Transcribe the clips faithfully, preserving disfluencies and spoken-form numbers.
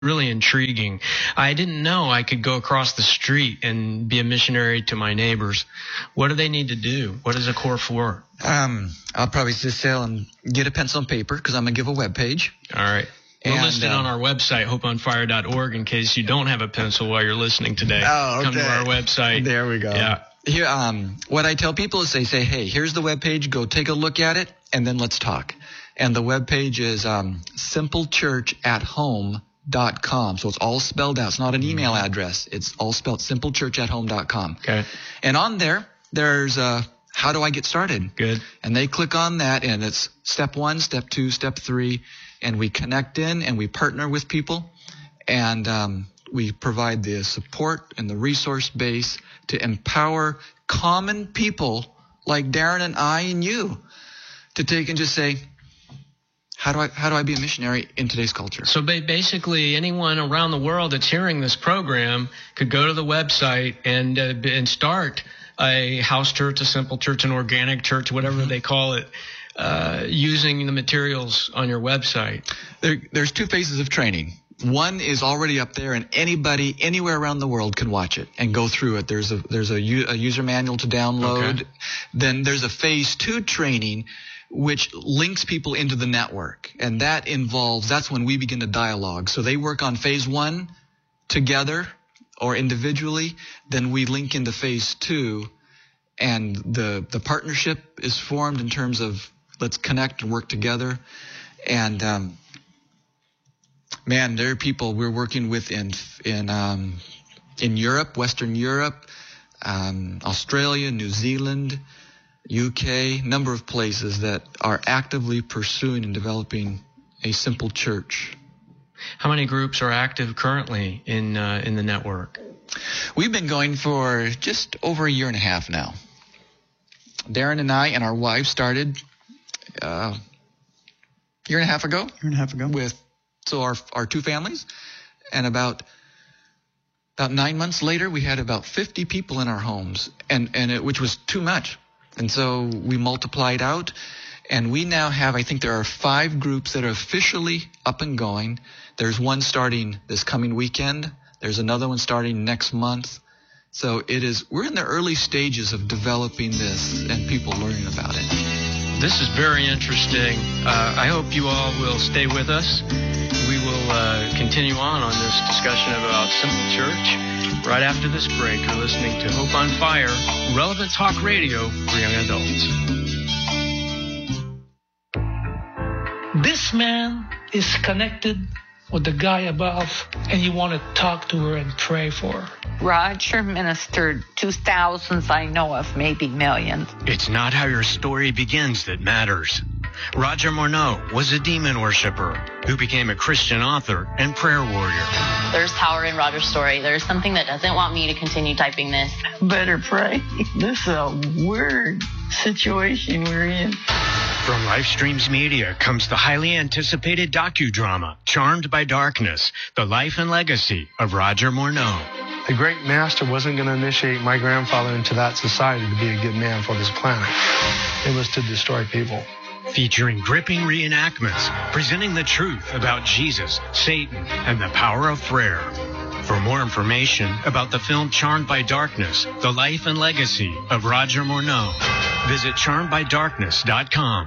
really intriguing. I didn't know I could go across the street and be a missionary to my neighbors. What do they need to do? What is a core for? Um, I'll probably just tell them, get a pencil and paper, because I'm going to give a web page. All right. We'll And, list it uh, on our website, hope on fire dot org, in case you don't have a pencil while you're listening today. Oh, okay. Come to our website. There we go. Yeah. Here, um, what I tell people is they say, hey, here's the web page. Go take a look at it, and then let's talk. And the web page is um, simple church at home dot com. So it's all spelled out. It's not an email address. It's all spelled simple church at home dot com. Okay. And on there, there's uh, how do I get started? Good. And they click on that, and it's step one, step two, step three, and we connect in and we partner with people, and um, we provide the support and the resource base to empower common people like Darren and I and you to take and just say, How do I how do I be a missionary in today's culture? So ba- basically, anyone around the world that's hearing this program could go to the website and uh, b- and start a house church, a simple church, an organic church, whatever mm-hmm. they call it, uh, using the materials on your website. There, there's two phases of training. One is already up there, and anybody anywhere around the world can watch it and go through it. There's a there's a, u- a user manual to download. Okay. Then there's a phase two training, which links people into the network. And that involves, that's when we begin to dialogue. So they work on phase one together or individually. Then we link into phase two, and the, the partnership is formed in terms of let's connect and work together. And, um, man, there are people we're working with in, in, um, in Europe, Western Europe, um, Australia, New Zealand, U K, number of places that are actively pursuing and developing a simple church. How many groups are active currently in uh, in the network? We've been going for just over a year and a half now. Darren and I and our wives started uh, a year and a half ago. Year and a half ago. With so our our two families, and about about nine months later, we had about fifty people in our homes, and and it, which was too much. And so we multiplied out, and we now have, I think there are five groups that are officially up and going. There's one starting this coming weekend. There's another one starting next month. So it is, we're in the early stages of developing this and people learning about it. This is very interesting. Uh, I hope you all will stay with us. We will uh, continue on on this discussion about Simple Church right after this break. You're listening to Hope on Fire, relevant talk radio for young adults. This man is connected with the guy above, and you want to talk to her and pray for her. Roger ministered to thousands I know of, maybe millions. It's not how your story begins that matters. Roger Morneau was a demon worshiper who became a Christian author and prayer warrior. There's power in Roger's story. There's something that doesn't want me to continue typing this. Better pray. This is a weird situation we're in. From Lifestreams Media comes the highly anticipated docudrama, Charmed by Darkness, the life and legacy of Roger Morneau. The great master wasn't going to initiate my grandfather into that society to be a good man for this planet. It was to destroy people. Featuring gripping reenactments, presenting the truth about Jesus, Satan, and the power of prayer. For more information about the film Charmed by Darkness, the life and legacy of Roger Morneau, visit charmed by darkness dot com.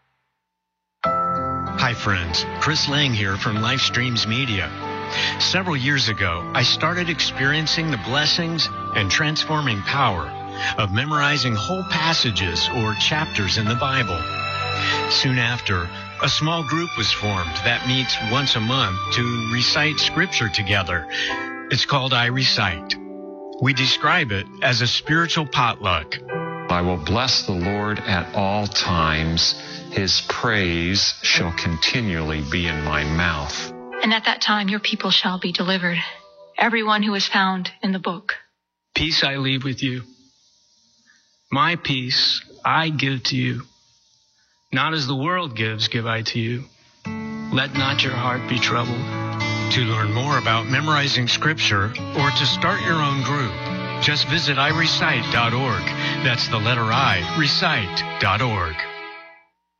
Hi friends, Chris Lang here from Lifestreams Media. Several years ago, I started experiencing the blessings and transforming power of memorizing whole passages or chapters in the Bible. Soon after, a small group was formed that meets once a month to recite scripture together. It's called I Recite. We describe it as a spiritual potluck. I will bless the Lord at all times. His praise shall continually be in my mouth. And at that time your people shall be delivered, everyone who is found in the book. Peace I leave with you. My peace I give to you. Not as the world gives, give I to you. Let not your heart be troubled. To learn more about memorizing scripture or to start your own group, just visit i recite dot org. That's the letter I, recite dot org.